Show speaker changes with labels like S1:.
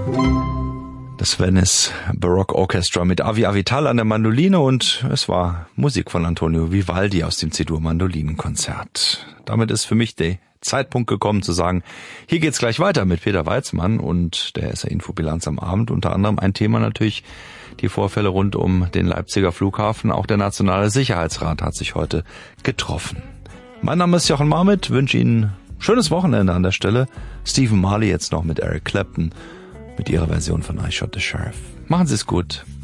S1: Das Venice Baroque Orchestra mit Avi Avital an der Mandoline und es war Musik von Antonio Vivaldi aus dem C-Dur Mandolinenkonzert. Damit ist für mich der Zeitpunkt gekommen zu sagen, hier geht's gleich weiter mit Peter Weizmann und der SR-Info-Bilanz am Abend. Unter anderem ein Thema natürlich die Vorfälle rund um den Leipziger Flughafen. Auch der Nationale Sicherheitsrat hat sich heute getroffen. Mein Name ist Jochen Marmit, wünsche Ihnen schönes Wochenende an der Stelle. Stephen Marley jetzt noch mit Eric Clapton mit ihrer Version von I Shot the Sheriff. Machen Sie es gut.